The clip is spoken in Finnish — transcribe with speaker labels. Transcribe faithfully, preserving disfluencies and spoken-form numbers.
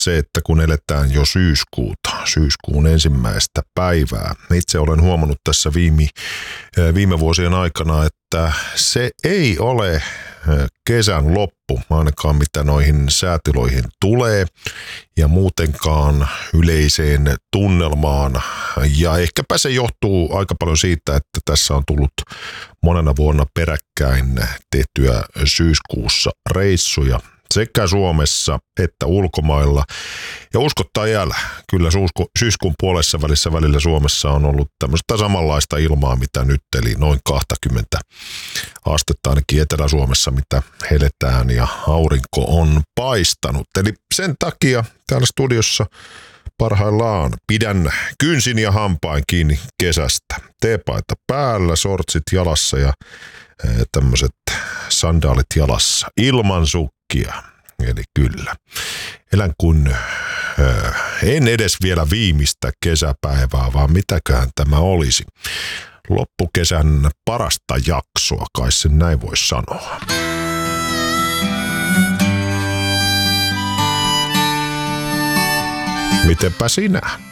Speaker 1: se, että kun eletään jo syyskuuta, syyskuun ensimmäistä päivää. Itse olen huomannut tässä viime, viime vuosien aikana, että se ei ole kesän loppu, ainakaan mitä noihin säätiloihin tulee ja muutenkaan yleiseen tunnelmaan. Ja ehkäpä se johtuu aika paljon siitä, että tässä on tullut monena vuonna peräkkäin tehtyä syyskuussa reissuja sekä Suomessa että ulkomailla. Ja uskottaa jäällä, kyllä syyskuun puolessa välissä välillä Suomessa on ollut tämmöistä samanlaista ilmaa, mitä nyt, eli noin kaksikymmentä astetta ainakin Etelä-Suomessa, mitä heletään ja aurinko on paistanut. Eli sen takia täällä studiossa parhaillaan pidän kynsin ja hampain kiinni kesästä. Teepaita päällä, sortsit jalassa ja tämmöiset sandaalit jalassa ilman sukkia. Eli kyllä. Elän kun ö, en edes vielä viimeistä kesäpäivää, vaan mitäköhän tämä olisi. Loppukesän parasta jaksoa, kai sen näin voi sanoa. Mitenpä sinä?